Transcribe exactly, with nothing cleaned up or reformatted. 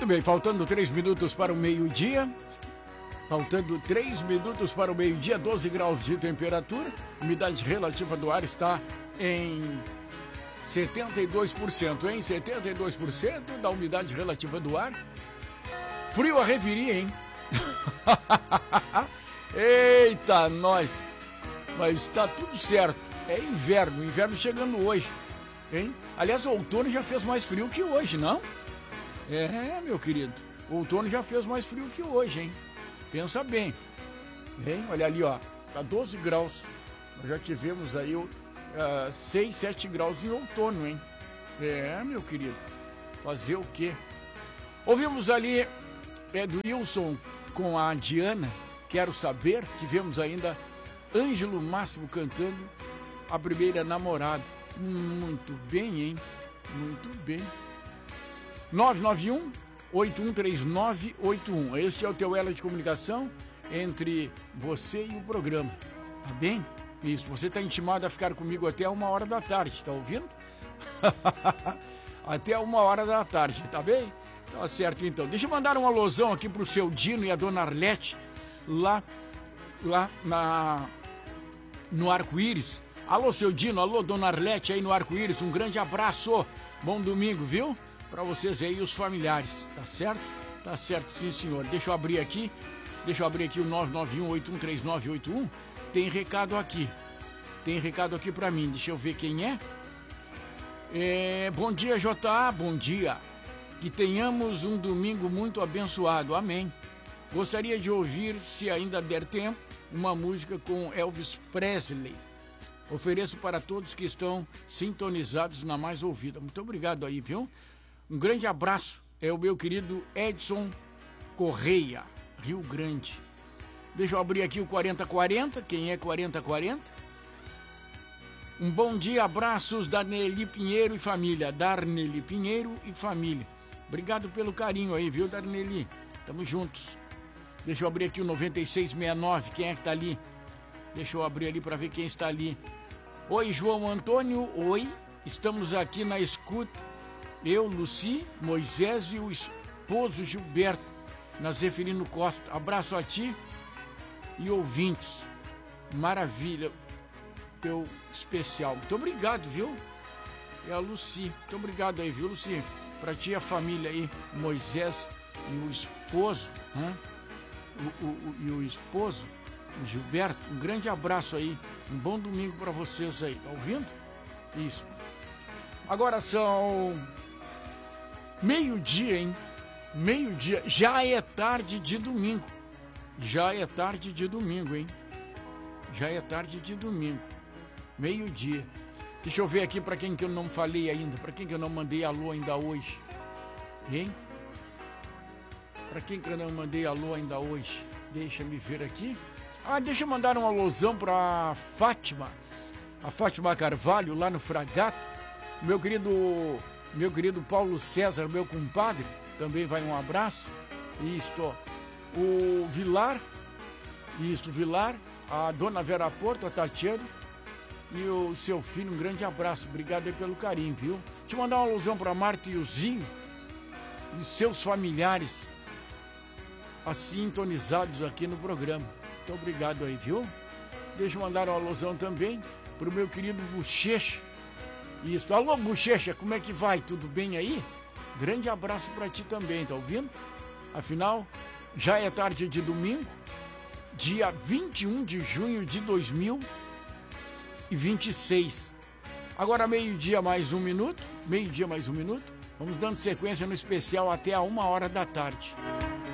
Muito bem, faltando três minutos para o meio-dia. Faltando três minutos para o meio-dia, doze graus de temperatura. Umidade relativa do ar está em setenta e dois por cento, hein? setenta e dois por cento da umidade relativa do ar. Frio a revirir, hein? Eita, nós! Mas tá tudo certo. É inverno, inverno chegando hoje, hein? Aliás, o outono já fez mais frio que hoje, não? É, meu querido. O outono já fez mais frio que hoje, hein? Pensa bem. Hein? Olha ali, ó. Tá doze graus. Nós já tivemos aí uh, seis, sete graus em outono, hein? É, meu querido. Fazer o quê? Ouvimos ali é, do Wilson com a Diana, Quero Saber. Tivemos ainda Ângelo Máximo cantando A Primeira Namorada. Muito bem, hein? Muito bem. nove nove um, oito um três nove oito um. Este é o teu elo de comunicação entre você e o programa. Tá bem? Isso. Você está intimado a ficar comigo até uma hora da tarde. Tá ouvindo? Até uma hora da tarde, tá bem? Tá certo, então. Deixa eu mandar um alusão aqui pro seu Dino e a dona Arlete lá, lá na, no Arco-Íris. Alô, seu Dino. Alô, dona Arlete aí no Arco-Íris. Um grande abraço. Bom domingo, viu? Para vocês aí e os familiares, tá certo? Tá certo, sim, senhor. Deixa eu abrir aqui, deixa eu abrir aqui o nove nove um, oito um três nove oito um. Tem recado aqui, tem recado aqui para mim, deixa eu ver quem é. é. Bom dia, J A, bom dia. Que tenhamos um domingo muito abençoado, amém. Gostaria de ouvir, se ainda der tempo, uma música com Elvis Presley. Ofereço para todos que estão sintonizados na mais ouvida. Muito obrigado aí, viu? Um grande abraço, é o meu querido Edson Correia, Rio Grande. Deixa eu abrir aqui o quarenta quarenta, quem é quarenta quarenta? Um bom dia, abraços da Darneli Pinheiro e família, Darneli Pinheiro e família. Obrigado pelo carinho aí, viu, Darneli? Tamo juntos. Deixa eu abrir aqui o noventa e seis sessenta e nove, quem é que tá ali? Deixa eu abrir ali para ver quem está ali. Oi, João Antônio, oi, estamos aqui na escuta. Eu, Luci, Moisés e o esposo Gilberto, na Zeferino Costa. Abraço a ti e ouvintes. Maravilha. Teu especial. Muito obrigado, viu? É a Luci. Muito obrigado aí, viu, Luci? Pra ti e a família aí, Moisés e o esposo, né? O, o, o, e o esposo, o Gilberto. Um grande abraço aí. Um bom domingo pra vocês aí. Tá ouvindo? Isso. Agora são... meio-dia, hein? Meio-dia. Já é tarde de domingo. Já é tarde de domingo, hein? Já é tarde de domingo. Meio-dia. Deixa eu ver aqui para quem que eu não falei ainda. Para quem que eu não mandei alô ainda hoje. Hein? Para quem que eu não mandei alô ainda hoje. Deixa me ver aqui. Ah, deixa eu mandar um alôzão para Fátima. A Fátima Carvalho, lá no Fragato. Meu querido... Meu querido Paulo César, meu compadre, também vai um abraço. Isto, o Vilar, isto, Vilar, a dona Vera Porto, a Tatiana e o seu filho, um grande abraço. Obrigado aí pelo carinho, viu? Deixa eu mandar uma alusão para Marta e o Zinho e seus familiares, assim sintonizados aqui no programa. Muito obrigado aí, viu? Deixa eu mandar uma alusão também para o meu querido Bochecha. Isso. Alô, Bochecha, como é que vai? Tudo bem aí? Grande abraço pra ti também, tá ouvindo? Afinal, já é tarde de domingo, dia vinte e um de junho de dois mil e vinte e seis. Agora meio-dia mais um minuto, meio-dia mais um minuto. Vamos dando sequência no especial até a uma hora da tarde.